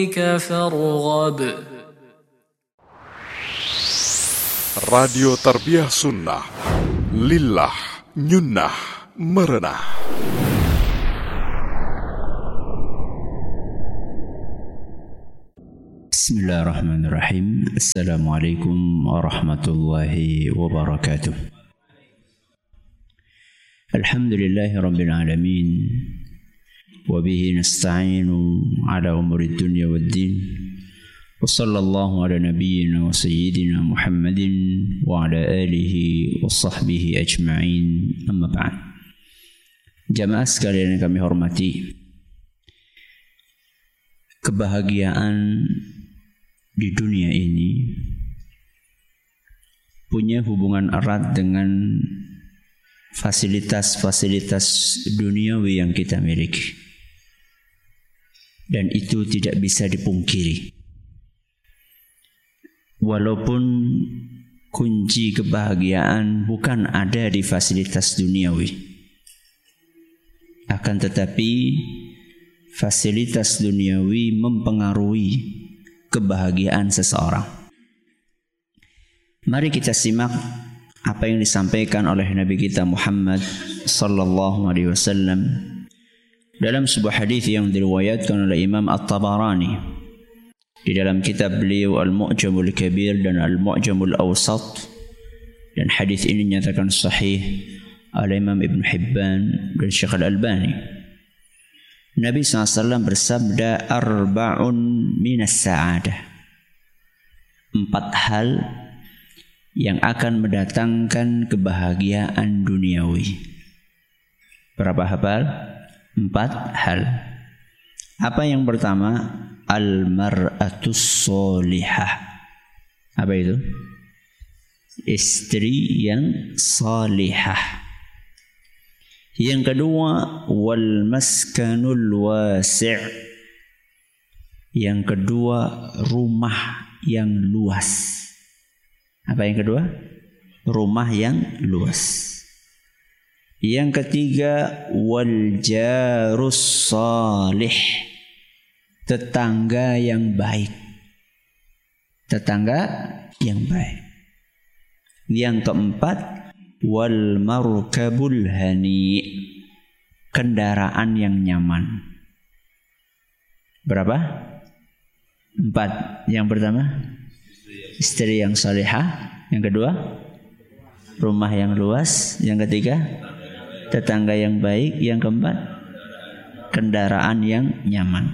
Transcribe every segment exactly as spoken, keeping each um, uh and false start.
فارغب. Radio Tarbiyah Sunnah, Lillah, Nyunnah, Merenah. Bismillahirrahmanirrahim. Assalamualaikum warahmatullahi wabarakatuh. Alhamdulillahi rabbil alamin. Wabihi nasta'inu ala umuri dunya wad din. Wa sallallahu ala nabiyyina wa sayyidina Muhammadin wa ala alihi wa sahbihi ajma'in. Amma ba'd. Jamaah sekalian yang kami hormati, kebahagiaan di dunia ini punya hubungan erat dengan fasilitas-fasilitas duniawi yang kita miliki, dan itu tidak bisa dipungkiri. Walaupun kunci kebahagiaan bukan ada di fasilitas duniawi, akan tetapi fasilitas duniawi mempengaruhi kebahagiaan seseorang. Mari kita simak apa yang disampaikan oleh Nabi kita Muhammad sallallahu alaihi wasallam dalam sebuah hadis yang diriwayatkan oleh Imam At-Tabarani di dalam kitab beliau Al-Mu'jamul Kabir dan Al-Mu'jamul Awsat, dan hadis ini dinyatakan sahih oleh Imam Ibn Hibban dan Syekh Al-Albani. Nabi sallallahu alaihi wasallam bersabda, arba'un minas sa'adah, empat hal yang akan mendatangkan kebahagiaan duniawi. Berapa hal? Empat hal. Apa yang pertama? Al-mar'atus solihah. Apa itu? Istri yang salihah. Yang kedua, wal maskanul wasi'. Yang kedua, rumah yang luas. Apa yang kedua? Rumah yang luas. Yang ketiga, wal jarus salih. Tetangga yang baik. Tetangga yang baik. Yang keempat, wal markabul hani. Kendaraan yang nyaman. Berapa? Empat. Yang pertama, istri yang salihah. Yang kedua, rumah yang luas. Yang ketiga, tetangga yang baik. Yang keempat, kendaraan yang nyaman.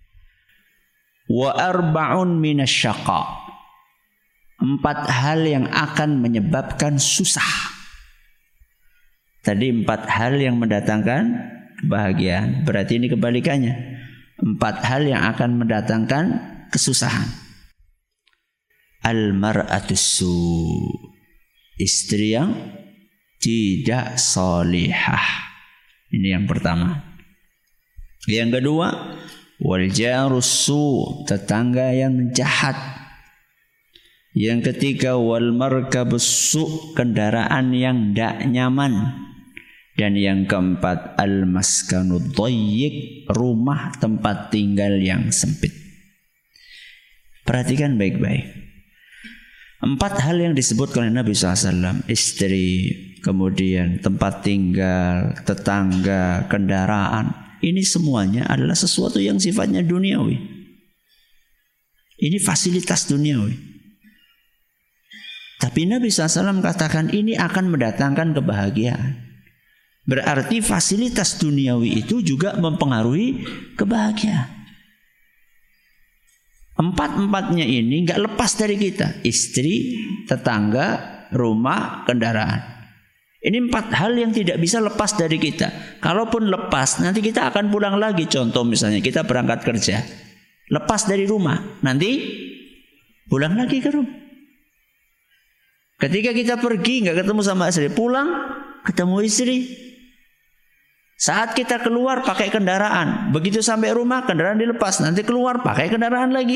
Wa arba'un minasyaqa. Empat hal yang akan menyebabkan susah. Tadi empat hal yang mendatangkan kebahagiaan. Berarti ini kebalikannya. Empat hal yang akan mendatangkan kesusahan. Al-mar'atus su'. Istri yang tidak salihah. Ini yang pertama. Yang kedua, wal jarus su'. Tetangga yang jahat. Yang ketiga, wal markabus su'. Kendaraan yang tidak nyaman. Dan yang keempat, al maskanud dhayyiq. Rumah tempat tinggal yang sempit. Perhatikan baik-baik. Empat hal yang disebutkan oleh Nabi shallallahu alaihi wasallam. Istri, kemudian tempat tinggal, tetangga, kendaraan. Ini semuanya adalah sesuatu yang sifatnya duniawi. Ini fasilitas duniawi. Tapi Nabi shallallahu alaihi wasallam katakan ini akan mendatangkan kebahagiaan. Berarti fasilitas duniawi itu juga mempengaruhi kebahagiaan. Empat-empatnya ini enggak lepas dari kita. Istri, tetangga, rumah, kendaraan. Ini empat hal yang tidak bisa lepas dari kita. Kalaupun lepas, nanti kita akan pulang lagi. Contoh misalnya kita berangkat kerja, lepas dari rumah, nanti pulang lagi ke rumah. Ketika kita pergi nggak ketemu sama istri, pulang ketemu istri. Saat kita keluar pakai kendaraan, begitu sampai rumah kendaraan dilepas, nanti keluar pakai kendaraan lagi.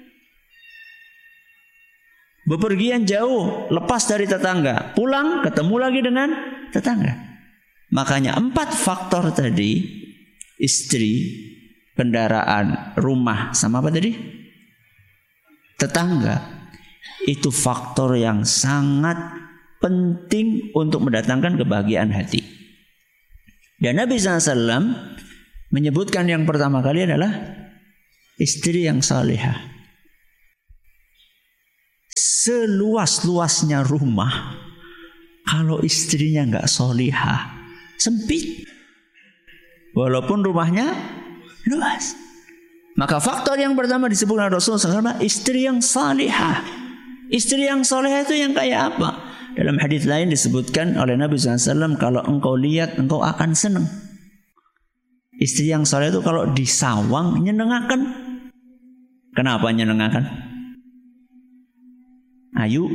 Bepergian jauh, lepas dari tetangga, pulang ketemu lagi dengan tetangga. Makanya empat faktor tadi, istri, kendaraan, rumah, sama apa tadi? Tetangga. Itu faktor yang sangat penting untuk mendatangkan kebahagiaan hati. Dan Nabi shallallahu alaihi wasallam menyebutkan yang pertama kali adalah istri yang salihah. Seluas-luasnya rumah, kalau istrinya nggak salihah, sempit. Walaupun rumahnya luas. Maka faktor yang pertama disebutkan Rasulullah shallallahu alaihi wasallam, istri yang salihah. Istri yang salihah itu yang kayak apa? Dalam hadis lain disebutkan oleh Nabi shallallahu alaihi wasallam, kalau engkau lihat engkau akan senang. Istri yang saleh itu kalau disawang nyenengaken. Kenapa nyenengaken? Ayu,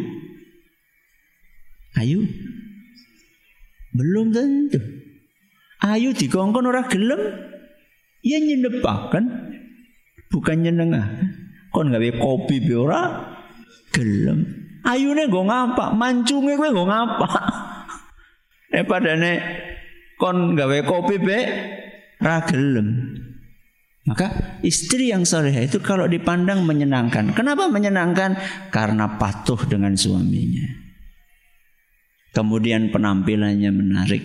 ayu, belum tentu. Ayu dikongkon ora gelem, ya nyenepaken, bukan nyenengaken. Kon gawe kopi be ora gelem. Ayune nggo ngapa? Mancunge kowe nggo ngapa? Eh padane kon gawe kopi be ra gelem. Maka istri yang salehah itu kalau dipandang menyenangkan. Kenapa menyenangkan? Karena patuh dengan suaminya. Kemudian penampilannya menarik.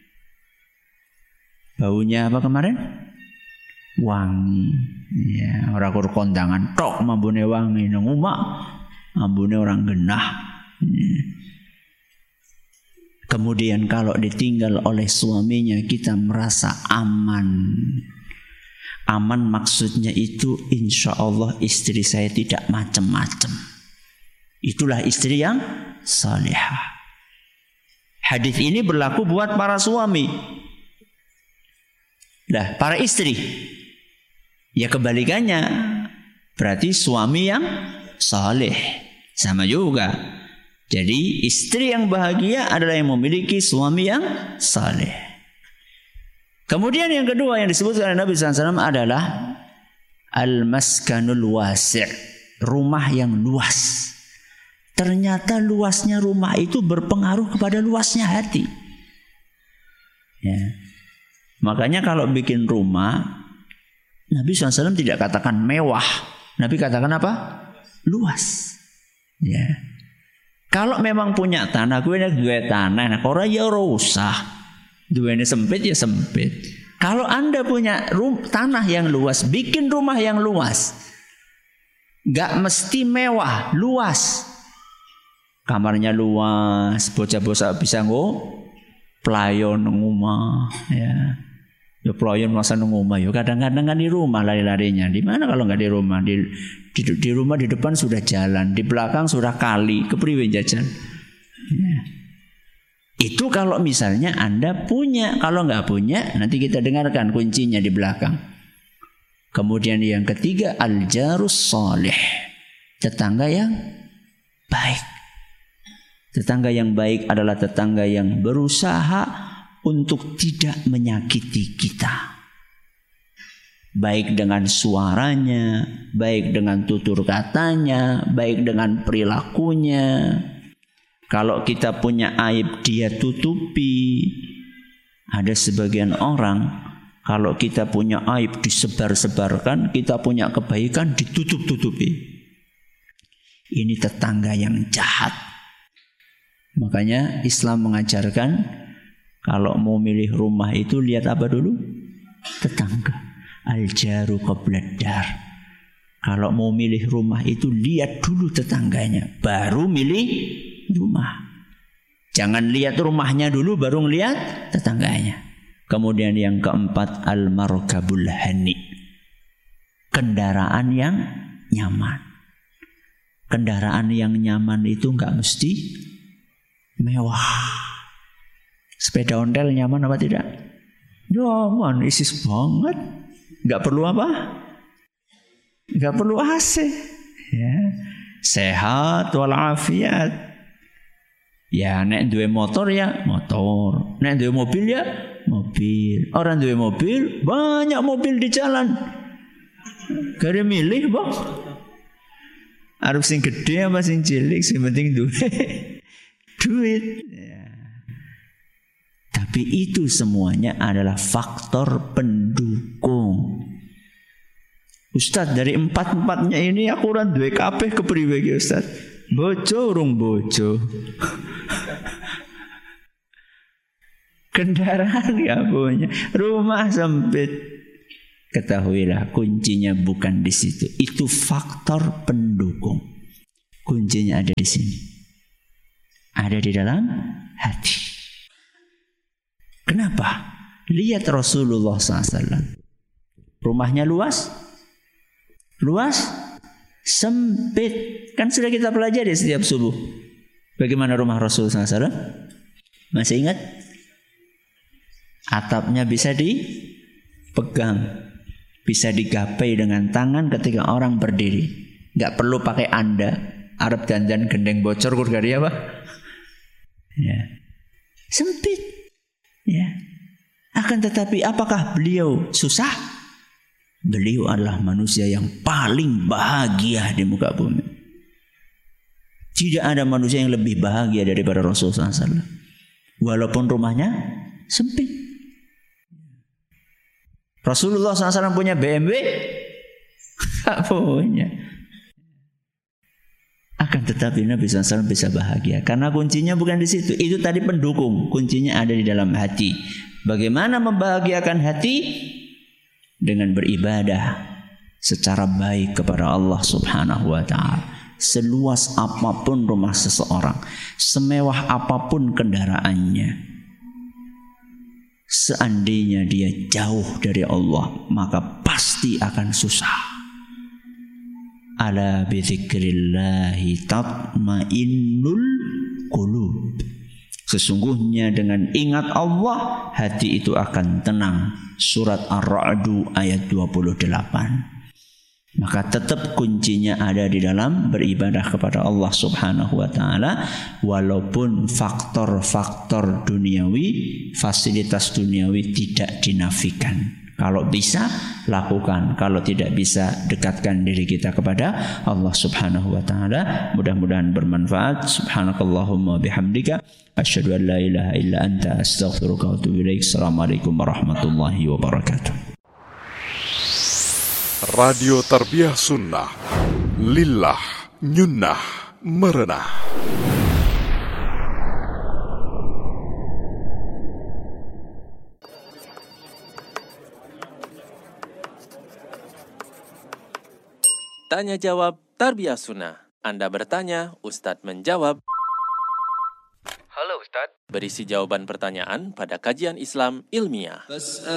Baunya apa kemarin? Wangi. Ya, ora kur kondangan tok mambune wangi nang omah. Ambune orang genah. Ya. Kemudian kalau ditinggal oleh suaminya kita merasa aman. Aman maksudnya itu insya Allah istri saya tidak macam-macam. Itulah istri yang salihah. Hadis ini berlaku buat para suami. Nah, para istri, ya kebalikannya. Berarti suami yang saleh. Sama juga. Jadi istri yang bahagia adalah yang memiliki suami yang saleh. Kemudian yang kedua yang disebutkan oleh Nabi shallallahu alaihi wasallam adalah al-maskanul wasi', rumah yang luas. Ternyata luasnya rumah itu berpengaruh kepada luasnya hati. Ya. Makanya kalau bikin rumah, Nabi shallallahu alaihi wasallam tidak katakan mewah. Nabi katakan apa? Luas. Ya. Kalau memang punya tanah, gue nek duwe tanah, nah ora ya ora usah. Duene sempit ya sempit. Kalau Anda punya rum, tanah yang luas, bikin rumah yang luas. Gak mesti mewah, luas. Kamarnya luas, bocah-bocah bisa nggo playon nang omah, ya. Ya playon masa nang omah, ya kadang-kadang kan di rumah lari-larinya. Di mana kalau nggak di rumah? Di, di di rumah di depan sudah jalan, di belakang sudah kali, kepriwe jajan. Ya. Itu kalau misalnya Anda punya. Kalau nggak punya, nanti kita dengarkan kuncinya di belakang. Kemudian yang ketiga, al-jarus salih, tetangga yang baik. Tetangga yang baik adalah tetangga yang berusaha untuk tidak menyakiti kita. Baik dengan suaranya, baik dengan tutur katanya, baik dengan perilakunya. Kalau kita punya aib dia tutupi. Ada sebagian orang kalau kita punya aib disebar-sebarkan, kita punya kebaikan ditutup-tutupi. Ini tetangga yang jahat. Makanya Islam mengajarkan kalau mau milih rumah itu lihat apa dulu? Tetangga. Al-jaru qablad dar. Kalau mau milih rumah itu lihat dulu tetangganya, baru milih rumah. Jangan lihat rumahnya dulu baru lihat tetangganya. Kemudian yang keempat, al-markabul hani, kendaraan yang nyaman. Kendaraan yang nyaman itu enggak mesti mewah. Sepeda ontel nyaman apa tidak? Nyaman, isis banget. Enggak perlu apa? Enggak perlu A C. Ya. Sehat walafiat. Ya nek duwe motor ya motor, nek duwe mobil ya mobil. Orang duwe mobil, banyak mobil di jalan. Gak milih, Bang. Arep sing gede apa sing cilik, sing penting duwe duit. Ya. Tapi itu semuanya adalah faktor pendukung. Ustaz, dari empat-empatnya ini aku ora duwe kabeh kepriwe iki Ustaz? Bojo urung bojo. Kendaraan ya punya, rumah sempit. Ketahuilah kuncinya bukan di situ. Itu faktor pendukung. Kuncinya ada di sini. Ada di dalam hati. Kenapa? Lihat Rasulullah shallallahu alaihi wasallam. Rumahnya luas? Luas? Sempit. Kan sudah kita pelajari setiap subuh. Bagaimana rumah Rasulullah shallallahu alaihi wasallam? Masih ingat? Atapnya bisa dipegang, bisa digapai dengan tangan ketika orang berdiri. Gak perlu pakai anda. Arab dandan gendeng bocor kurgari apa? Ya. Sempit. Ya. Akan tetapi apakah beliau susah? Beliau adalah manusia yang paling bahagia di muka bumi. Tidak ada manusia yang lebih bahagia daripada Rasulullah shallallahu alaihi wasallam. Walaupun rumahnya sempit. Rasulullah shallallahu alaihi wasallam punya B M W? Tak punya. Akan tetapi Nabi shallallahu alaihi wasallam bisa bahagia. Karena kuncinya bukan di situ. Itu tadi pendukung. Kuncinya ada di dalam hati. Bagaimana membahagiakan hati? Dengan beribadah secara baik kepada Allah subhanahu wa ta'ala. Seluas apapun rumah seseorang, semewah apapun kendaraannya, seandainya dia jauh dari Allah, maka pasti akan susah. Ala bidzikrillahi tatmainnul qulub. Sesungguhnya dengan ingat Allah, hati itu akan tenang. Surat Ar-Ra'd ayat dua puluh delapan. Maka tetap kuncinya ada di dalam beribadah kepada Allah subhanahu wa ta'ala. Walaupun faktor-faktor duniawi, fasilitas duniawi tidak dinafikan. Kalau bisa, lakukan. Kalau tidak bisa, dekatkan diri kita kepada Allah subhanahu wa ta'ala. Mudah-mudahan bermanfaat. Subhanakallahumma bihamdika asyhadu an la ilaha illa anta astaghfiruka wa atubu ilaik. Assalamualaikum warahmatullahi wabarakatuh. Radio Tarbiyah Sunnah, Lillah, Nyunnah, Merenah. Tanya jawab Tarbiyah Sunnah. Anda bertanya, Ustadz menjawab. Halo Ustadz. Berisi jawaban pertanyaan pada kajian Islam ilmiah.